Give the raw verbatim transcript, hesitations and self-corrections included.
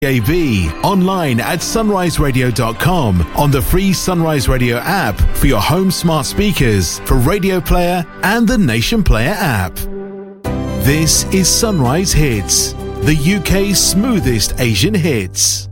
A B, online at sunrise radio dot com, on the free Sunrise Radio app for your home smart speakers, for Radio Player and the Nation Player app. This is Sunrise Hits, the U K's smoothest Asian hits.